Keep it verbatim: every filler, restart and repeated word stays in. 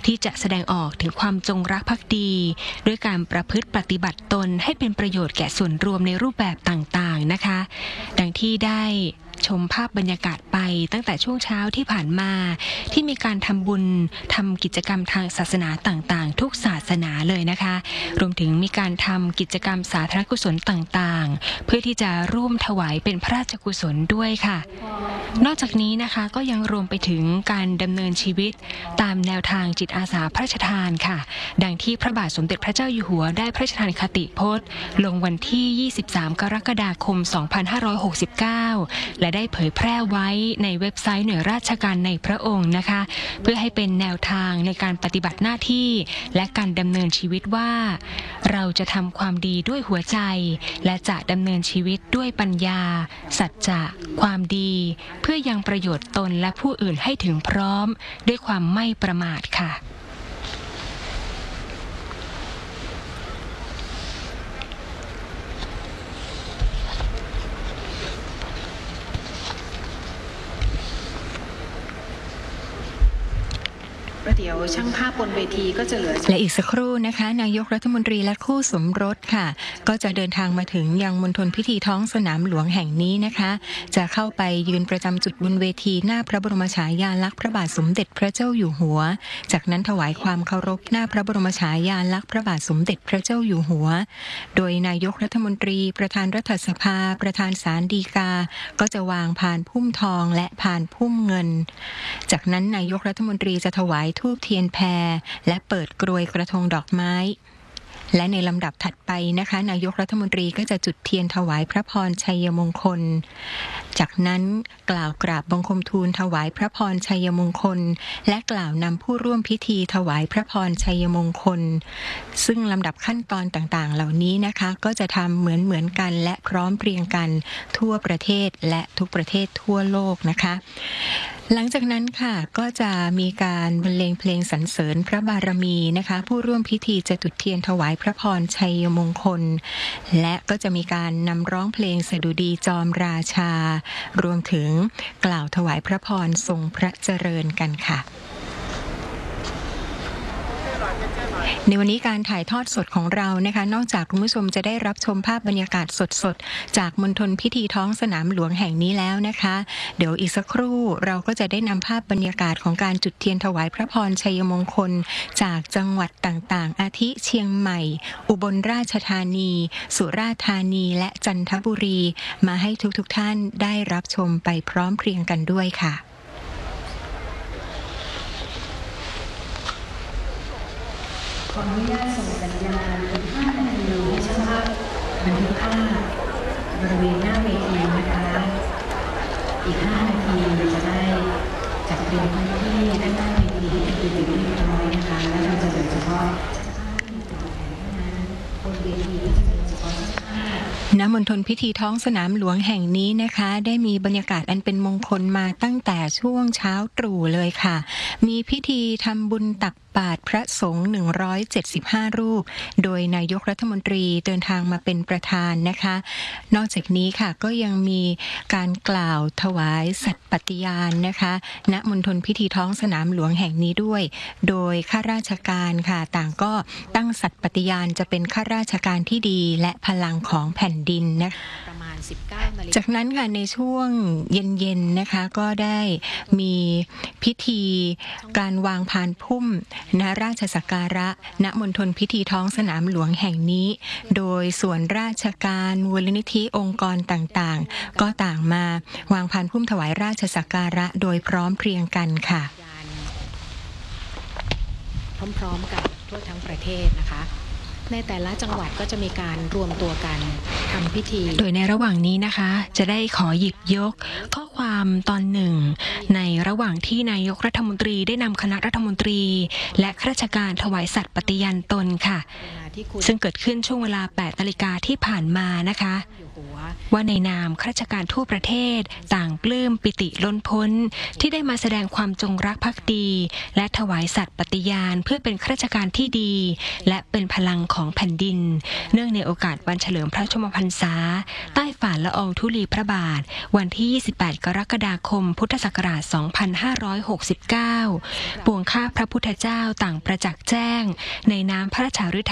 ที่จะแสดงออกถึงความจงรักภักดีด้วยการประพฤติปฏิบัติตนให้เป็นประโยชน์แก่ส่วนรวมในรูปแบบต่างๆนะคะดังที่ได้ชมภาพบรรยากาศไปตั้งแต่ช่วงเช้าที่ผ่านมาที่มีการทำบุญทำกิจกรรมทางศาสนาต่างๆทุกศาสนาเลยนะคะรวมถึงมีการทำกิจกรรมสาธารณกุศลต่างๆเพื่อที่จะร่วมถวายเป็นพระราชกุศลด้วยค่ะนอกจากนี้นะคะก็ยังรวมไปถึงการดำเนินชีวิตตามแนวทางจิตอาสาพระราชทานค่ะดังที่พระบาทสมเด็จพระเจ้าอยู่หัวได้พระราชทานคติพจน์ลงวันที่ยี่สิบสามกรกฎาคมสองพันห้าร้อยหกสิบเก้าและได้เผยแพร่ไว้ในเว็บไซต์หน่วยราชการในพระองค์นะคะเพื่อให้เป็นแนวทางในการปฏิบัติหน้าที่และการดำเนินชีวิตว่าเราจะทำความดีด้วยหัวใจและจะดำเนินชีวิตด้วยปัญญาสัจจะความดีเพื่อยังประโยชน์ตนและผู้อื่นให้ถึงพร้อมด้วยความไม่ประมาทค่ะเดี๋ยวช่างภาพบนเวทีก็จะเหลือและอีกสักครู่นะคะนายกรัฐมนตรีและคู่สมรสค่ะก็จะเดินทางมาถึงยังมณฑลพิธีท้องสนามหลวงแห่งนี้นะคะจะเข้าไปยืนประจำจุดบนเวทีหน้าพระบรมฉายาลักษณ์พระบาทสมเด็จพระเจ้าอยู่หัวจากนั้นถวายความเคารพหน้าพระบรมฉายาลักษณ์พระบาทสมเด็จพระเจ้าอยู่หัวโดยนายกรัฐมนตรีประธานรัฐสภาประธานศาลฎีกาก็จะวางพานพุ่มทองและพานพุ่มเงินจากนั้นนายกรัฐมนตรีจะถวายธูปเทียนแพรและเปิดกรวยกระทงดอกไม้และในลำดับถัดไปนะคะนายกรัฐมนตรีก็จะจุดเทียนถวายพระพรชัยมงคลจากนั้นกล่าวกราบบังคมทูลถวายพระพรชัยมงคลและกล่าวนำผู้ร่วมพิธีถวายพระพรชัยมงคลซึ่งลำดับขั้นตอนต่างๆเหล่านี้นะคะก็จะทำเหมือนเหมือนกันและพร้อมเพรียงกันทั่วประเทศและทุกประเทศทั่วโลกนะคะหลังจากนั้นค่ะก็จะมีการบรรเลงเพลงสรรเสริญพระบารมีนะคะผู้ร่วมพิธีจะจุดเทียนถวายพระพรชัยมงคลและก็จะมีการนำร้องเพลงสดุดีจอมราชารวมถึงกล่าวถวายพระพรทรงพระเจริญกันค่ะในวันนี้การถ่ายทอดสดของเรานะคะนอกจากคุณผู้ชมจะได้รับชมภาพบรรยากาศสดๆจากมณฑลพิธีท้องสนามหลวงแห่งนี้แล้วนะคะเดี๋ยวอีกสักครู่เราก็จะได้นำภาพบรรยากาศของการจุดเทียนถวายพระพรชัยมงคลจากจังหวัดต่างๆอาทิเชียงใหม่อุบลราชธานีสุราษฎร์ธานีและจันทบุรีมาให้ทุกๆท่านได้รับชมไปพร้อมเพรียงกันด้วยค่ะขออนุญาตส่งสัญญาณอีกห้านาทีให้ช่างภาพบันทึกภาพบริเวณหน้าเวทีนะคะอีกห้านาทีจะได้จัดเตรียมพื้นที่ด้านหน้าเวทีให้เป็นระเบียบเรียบร้อยนะคะและเราจะโดยเฉพาะบนเวทีก็จะเป็นเฉพาะณ มณฑลพิธีท้องสนามหลวงแห่งนี้นะคะได้มีบรรยากาศอันเป็นมงคลมาตั้งแต่ช่วงเช้าตรู่เลยค่ะมีพิธีทำบุญตักบาตรพระสงฆ์หนึ่งร้อยเจ็ดสิบห้ารูปโดยนายกรัฐมนตรีเดินทางมาเป็นประธานนะคะนอกจากนี้ค่ะก็ยังมีการกล่าวถวายสัตย์ปฏิญาณนะคะณมณฑลพิธีท้องสนามหลวงแห่งนี้ด้วยโดยข้าราชการค่ะต่างก็ตั้งสัตย์ปฏิญาณจะเป็นข้าราชการที่ดีและพลังของแผ่นดินนะคะจากนั้นค่ะในช่วงเย็นๆนะคะก็ได้มีพิธีการวางพานพุ่มณราชสักการะณมณฑลพิธีท้องสนามหลวงแห่งนี้โดยส่วนราชการมูลนิธิองค์กรต่างๆก็ต่างมาวางพานพุ่มถวายราชสักการะโดยพร้อมเพรียงกันค่ะพร้อมๆกันทั่วทั้งประเทศนะคะในแต่ละจังหวัดก็จะมีการรวมตัวกันทำพิธีโดยในระหว่างนี้นะคะจะได้ขอหยิบยกข้อความตอนหนึ่งในระหว่างที่นายกรัฐมนตรีได้นำคณะรัฐมนตรีและข้าราชการถวายสัตย์ปฏิญาณตนค่ะซึ่งเกิดขึ้นช่วงเวลา แปดนาฬิกาที่ผ่านมานะคะว่าในนามข้าราชการทั่วประเทศต่างปลื้มปิติล้นพ้นที่ได้มาแสดงความจงรักภักดีและถวายสัตย์ปฏิญาณเพื่อเป็นข้าราชการที่ดีและเป็นพลังของแผ่นดินเนื่องในโอกาสวันเฉลิมพระชนมพรรษาใต้ฝ่าละอองธุลีพระบาทวันที่ ยี่สิบแปด กรกฎาคม พุทธศักราช สองพันห้าร้อยหกสิบเก้า ปวงข้าพระพุทธเจ้าต่างประจักษ์แจ้งในน้ำพระราชฤทัย